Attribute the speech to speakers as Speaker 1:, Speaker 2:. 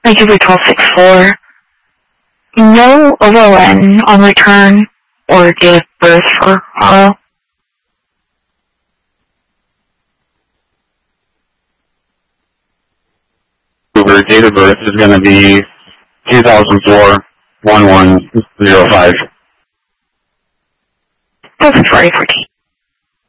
Speaker 1: Thank you for 1264. No OLN on return or date of birth for Harlow.
Speaker 2: Her date of birth is going to be 2004-1105.
Speaker 1: Perfect for 814.